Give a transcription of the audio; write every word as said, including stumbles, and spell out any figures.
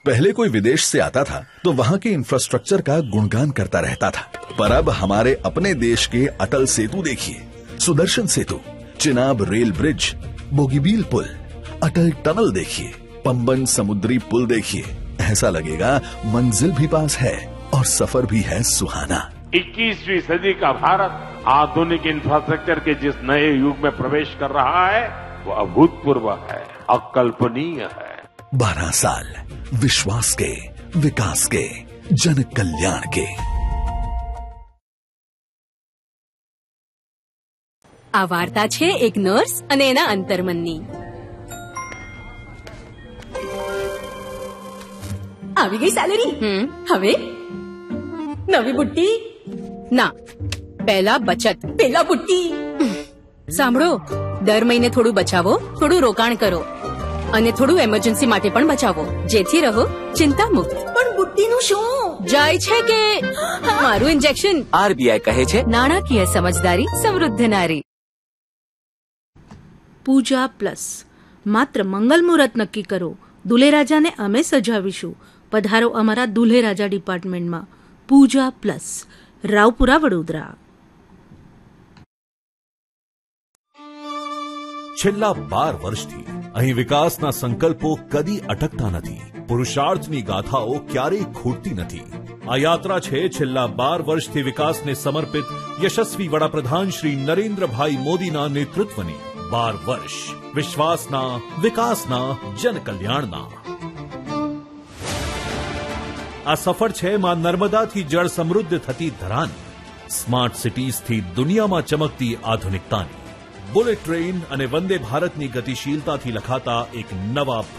पहले कोई विदेश से आता था तो वहाँ के इंफ्रास्ट्रक्चर का गुणगान करता रहता था, पर अब हमारे अपने देश के अटल सेतु देखिए, सुदर्शन सेतु, चिनाब रेल ब्रिज, बोगीबील पुल, अटल टनल देखिए, पंबन समुद्री पुल देखिए। ऐसा लगेगा मंजिल भी पास है और सफर भी है सुहाना। इक्कीसवीं सदी का भारत आधुनिक इंफ्रास्ट्रक्चर के जिस नए युग में प्रवेश कर रहा है वो अभूतपूर्व है, अकल्पनीय है। बारह साल विश्वास के, विकास के, जन कल्याण के। આ વાર્તા છે એક નર્સ અને એના અંતર્મનની। આવી ગઈ સેલેરી। હવે નવી બુટ્ટી? ના, પહેલા બચત, પેલા બુટ્ટી। સાંભળો, દર મહિને થોડું બચાવો, થોડું રોકાણ કરો અને થોડું એમરજન્સી માટે પણ બચાવો, જેથી રહો ચિંતા મુક્ત। પણ બુટ્ટીનું શું? જાય છે કે મારું ઇન્જેક્શન? આરબીઆઈ કહે છે નાણાકીય સમજદારી સમૃદ્ધ નારી। પૂજા પ્લસ માત્ર મંગલ મુહૂર્ત નક્કી કરો, દુલ્હેરાજાને અમે સજાવીશું। પધારો અમારા દુલ્હેરાજા ડિપાર્ટમેન્ટમાં। પૂજા પ્લસ, રાવપુરા, વડોદરા। છેલ્લા બાર વર્ષથી અહીં વિકાસના સંકલ્પો કદી અટકતા નથી, પુરુષાર્થની ગાથાઓ ક્યારેય ખૂટતી નથી। આ યાત્રા છે છેલ્લા બાર વર્ષથી વિકાસને સમર્પિત યશસ્વી વડાપ્રધાન શ્રી નરેન્દ્રભાઈ મોદીના નેતૃત્વની। બાર વર્ષ વિશ્વાસના, વિકાસના, જનકલ્યાણના। આ સફર છે માં નર્મદાથી જળ સમૃદ્ધ થતી ધરાની, સ્માર્ટ સિટીઝથી દુનિયામાં ચમકતી આધુનિકતાની। બુલેટ ટ્રેન અને વંદે ભારતની ગતિશીલતાથી લખાતા એક નવા